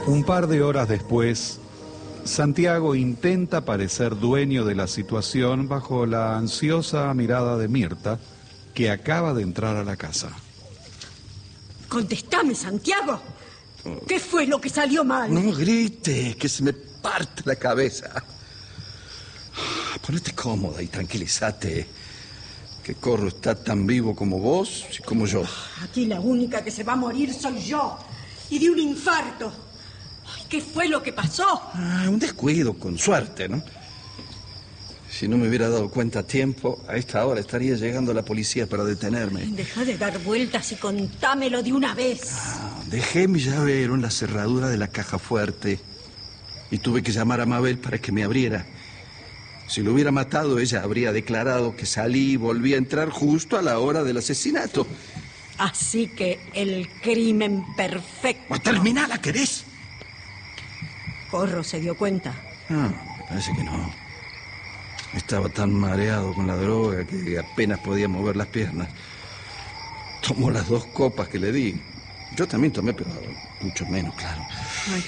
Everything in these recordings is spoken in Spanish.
Un par de horas después, Santiago intenta parecer dueño de la situación bajo la ansiosa mirada de Mirta, que acaba de entrar a la casa. Contestame, Santiago. ¿Qué fue lo que salió mal? No grites, que se me parte la cabeza. Ponete cómoda y tranquilízate. Que Corro está tan vivo como vos y como yo. Aquí la única que se va a morir soy yo. Y de un infarto. Ay, ¿qué fue lo que pasó? Un descuido, con suerte, ¿no? Si no me hubiera dado cuenta a tiempo, a esta hora estaría llegando la policía para detenerme. Deja de dar vueltas y contámelo de una vez. Dejé mi llavero en la cerradura de la caja fuerte y tuve que llamar a Mabel para que me abriera. Si lo hubiera matado, ella habría declarado que salí y volví a entrar justo a la hora del asesinato. Así que el crimen perfecto. ¡Terminala, querés! Corro se dio cuenta. Me parece que no. Estaba tan mareado con la droga que apenas podía mover las piernas. Tomó las 2 copas que le di. Yo también tomé, pero mucho menos, claro. Ay,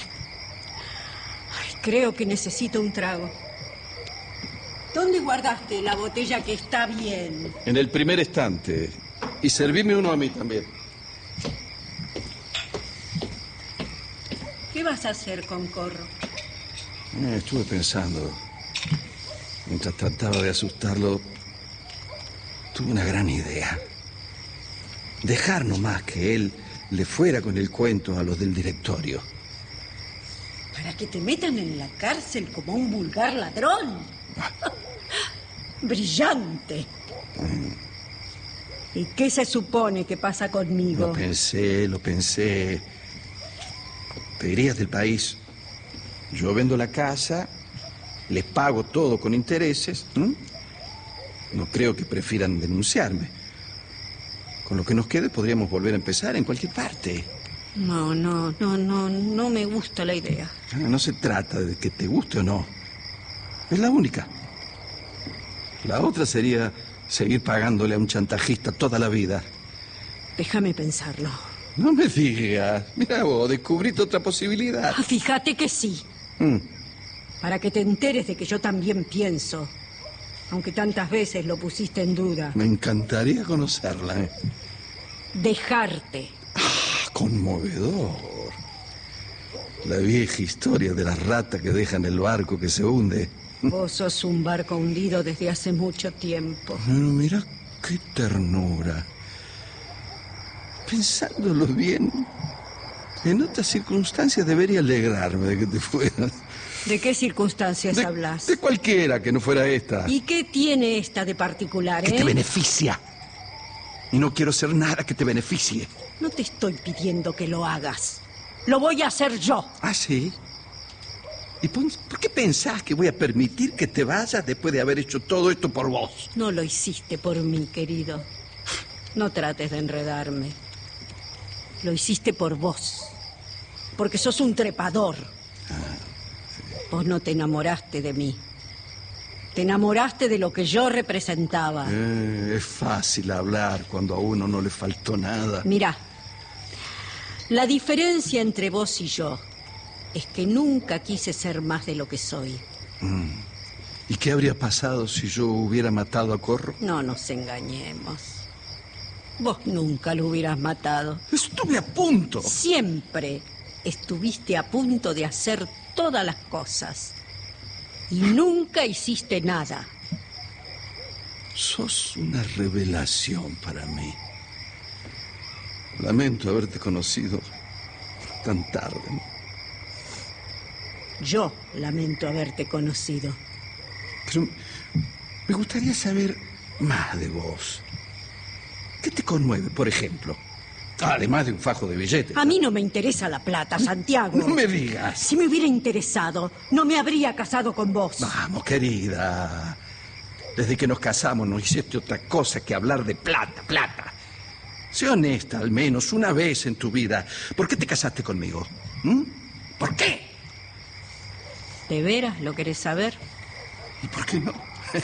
creo que necesito un trago. ¿Dónde guardaste la botella que está bien? En el primer estante. Y servime uno a mí también. ¿Qué vas a hacer con Corro? Estuve pensando. Mientras trataba de asustarlo, tuve una gran idea. Dejar nomás que él le fuera con el cuento a los del directorio. ¿Para que te metan en la cárcel como un vulgar ladrón? Brillante. ¿Y qué se supone que pasa conmigo? Lo pensé. Te irías del país. Yo vendo la casa, les pago todo con intereses. No creo que prefieran denunciarme. Con lo que nos quede podríamos volver a empezar en cualquier parte. No me gusta la idea. No se trata de que te guste o no. Es la única. La otra sería seguir pagándole a un chantajista toda la vida. Déjame pensarlo. No me digas. Mira vos, descubriste otra posibilidad. Fíjate que sí. Para que te enteres de que yo también pienso. Aunque tantas veces lo pusiste en duda. Me encantaría conocerla. Dejarte. Conmovedor. La vieja historia de la rata que deja en el barco que se hunde. Vos sos un barco hundido desde hace mucho tiempo. Pero mira qué ternura. Pensándolo bien, en otras circunstancias debería alegrarme de que te fueras. ¿De qué circunstancias hablas? De cualquiera que no fuera esta. ¿Y qué tiene esta de particular, Que te beneficia. Y no quiero hacer nada que te beneficie. No te estoy pidiendo que lo hagas. Lo voy a hacer yo. ¿Ah, sí? ¿Y por qué pensás que voy a permitir que te vayas después de haber hecho todo esto por vos? No lo hiciste por mí, querido. No trates de enredarme. Lo hiciste por vos. Porque sos un trepador. Vos no te enamoraste de mí. Te enamoraste de lo que yo representaba. Es fácil hablar cuando a uno no le faltó nada. Mirá, la diferencia entre vos y yo es que nunca quise ser más de lo que soy. ¿Y qué habría pasado si yo hubiera matado a Corro? No nos engañemos. Vos nunca lo hubieras matado. Estuve a punto. Siempre estuviste a punto de hacer todas las cosas. Y nunca hiciste nada. Sos una revelación para mí. Lamento haberte conocido tan tarde. Yo lamento haberte conocido. Pero me gustaría saber más de vos. ¿Qué te conmueve, por ejemplo? Además de un fajo de billetes. A mí no me interesa la plata, Santiago. No me digas. Si me hubiera interesado, no me habría casado con vos. Vamos, querida. Desde que nos casamos no hiciste otra cosa que hablar de plata. Sé honesta, al menos una vez en tu vida. ¿Por qué te casaste conmigo? ¿Por qué? ¿De veras lo querés saber? ¿Y por qué no?